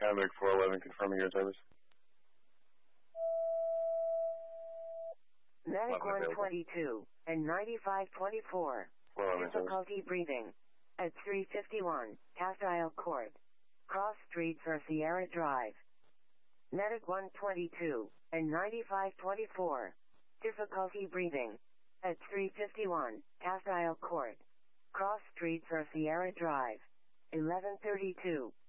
Convict 411 confirming your service. Medic 122 and 9524. Difficulty breathing. At 351, Castile Court. Cross Street for Sierra Drive. Medic 122 and 9524. Difficulty breathing. At 351, Castile Court. Cross Street for Sierra Drive. 1132.